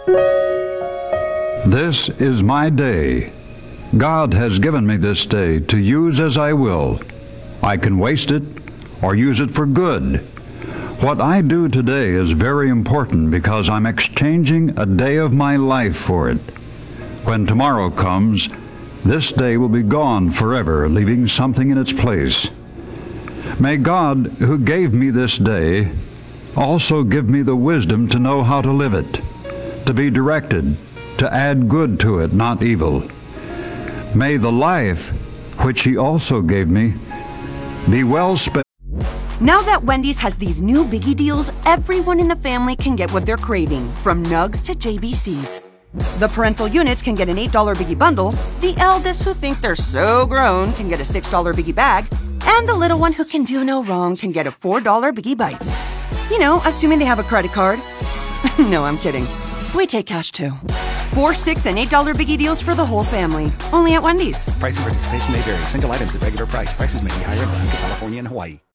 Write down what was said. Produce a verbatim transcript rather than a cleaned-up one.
This is my day. God has given me this day to use as I will. I can waste it or use it for good. What I do today is very important because I'm exchanging a day of my life for it. When tomorrow comes, this day will be gone forever, leaving something in its place. May God, who gave me this day, also give me the wisdom to know how to live it, to be directed, to add good to it, not evil. May the life which He also gave me be well spent. Now that Wendy's has these new biggie deals, everyone in the family can get what they're craving, from nugs to J B Cs. The parental units can get an eight dollar biggie bundle, the eldest who think they're so grown can get a six dollar biggie bag, and the little one who can do no wrong can get a four dollar biggie bites. You know, assuming they have a credit card. No, I'm kidding. We take cash too. Four, six, and eight dollar biggie deals for the whole family. Only at Wendy's. Price and participation may vary. Single items at regular price. Prices may be higher in Alaska, California, and Hawaii.